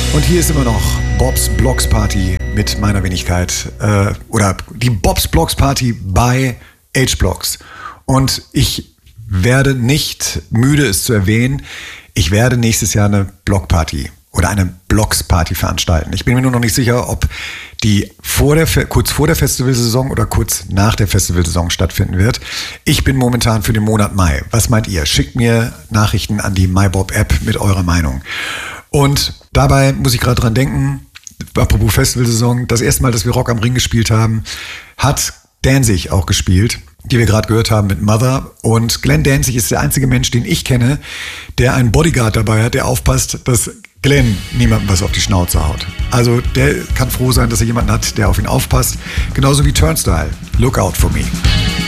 Und hier ist immer noch Bobs Blocks Party mit meiner Wenigkeit. Oder die Bobs Blocks Party bei H-Blocks. Und ich werde nicht müde, es zu erwähnen, ich werde nächstes Jahr eine Blockparty oder eine Blocks-Party veranstalten. Ich bin mir nur noch nicht sicher, ob die kurz vor der Festivalsaison oder kurz nach der Festivalsaison stattfinden wird. Ich bin momentan für den Monat Mai. Was meint ihr? Schickt mir Nachrichten an die MyBob-App mit eurer Meinung. Und dabei muss ich gerade dran denken, apropos Festivalsaison, das erste Mal, dass wir Rock am Ring gespielt haben, hat Danzig auch gespielt, die wir gerade gehört haben mit Mother. Und Glenn Danzig ist der einzige Mensch, den ich kenne, der einen Bodyguard dabei hat, der aufpasst, dass Glenn niemandem was auf die Schnauze haut. Also der kann froh sein, dass er jemanden hat, der auf ihn aufpasst. Genauso wie Turnstile. Look out for me.